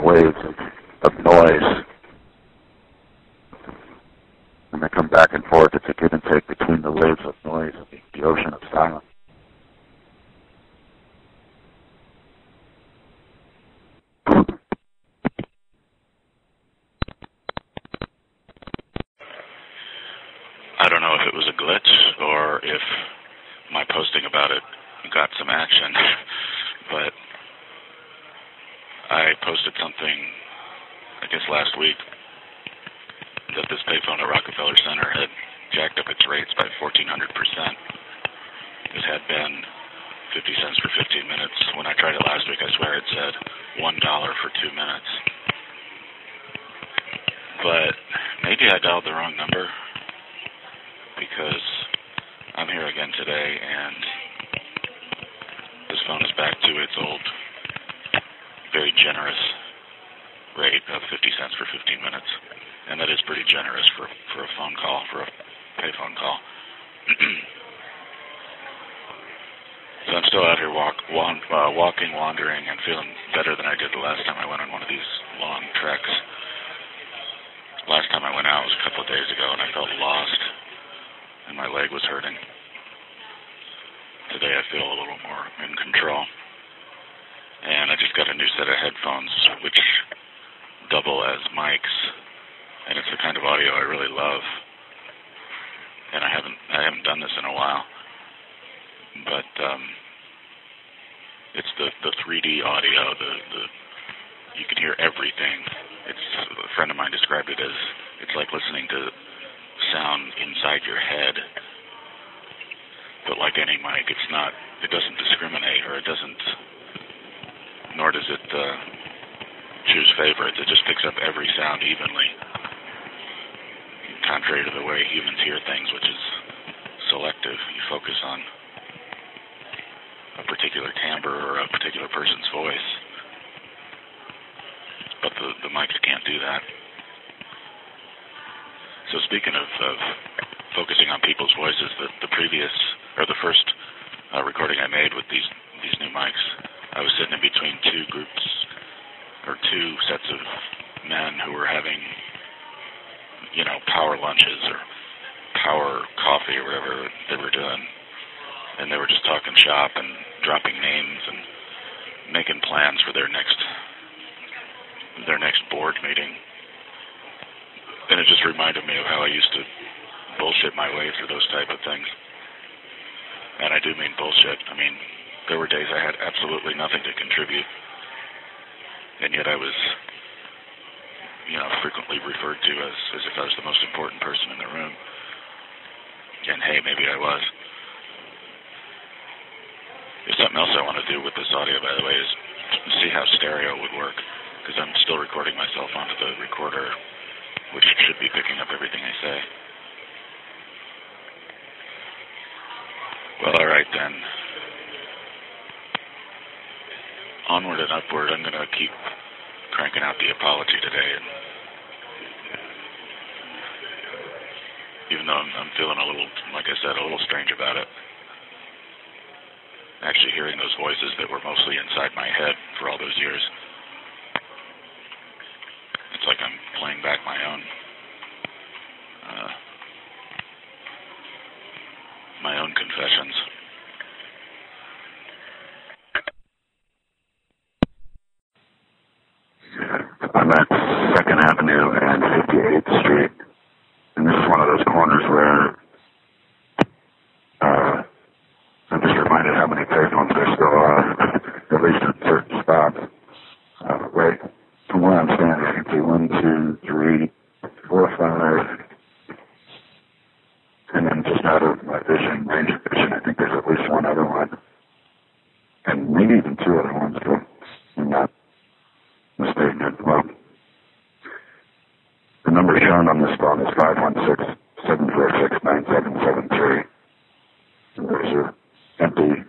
waves of noise, and they come back and forth. It's a give and take between the waves of noise and the ocean of silence. I don't know if it was a glitch or if my posting about it got some action, but I posted something, I guess last week, that this payphone at Rockefeller Center had jacked up its rates by 1,400%. It had been 50 cents for 15 minutes. When I tried it last week, I swear it said $1 for 2 minutes. But maybe I dialed the wrong number, because I'm here again today, and this phone is back to its old, very generous rate of 50 cents for 15 minutes. And that is pretty generous for a phone call, for a payphone call. So I'm still out here walking, wandering, and feeling better than I did the last time I went on one of these long treks. Last time I went out was a couple of days ago, and I felt lost, and my leg was hurting. Today I feel a little more in control. And I just got a new set of headphones, which double as mics, and it's the kind of audio I really love. And I haven't done this in a while, but it's the 3D audio. You can hear everything. A friend of mine described it as it's like listening to sound inside your head. But like any mic, it doesn't discriminate, or nor does it choose favorites. It just picks up every sound evenly, contrary to the way humans hear things, which is selective. You focus on a particular timbre or a particular person's voice, but the mics can't do that. So speaking of focusing on people's voices, the first recording I made with these new mics, I was sitting in between two sets of men who were having, power lunches or power coffee or whatever they were doing, and they were just talking shop and dropping names and making plans for their next board meeting. And it just reminded me of how I used to bullshit my way through those type of things. And I do mean bullshit. I mean, there were days I had absolutely nothing to contribute, and yet I was, frequently referred to as if I was the most important person in the room. And hey, maybe I was. There's something else I want to do with this audio, by the way, is see how stereo would work, because I'm still recording myself onto the recorder, which should be picking up everything I say. Well, all right then. Onward and upward. I'm going to keep cranking out the apology today, and even though I'm feeling a little, like I said, a little strange about it, actually hearing those voices that were mostly inside my head for all those years, it's like I'm playing back my own confessions. I'm at 2nd Avenue and 58th Street, and this is one of those corners where I'm just reminded how many payphones there still are, at least at certain spots. Right from where I'm standing, I can see 1, 2, 3, 4, 5, and then just out of my range of vision, I think there's at least one other one, and maybe even 2 other ones, but I'm not mistaken. Well, the number shown on this phone is 516-746-9773. And there's an empty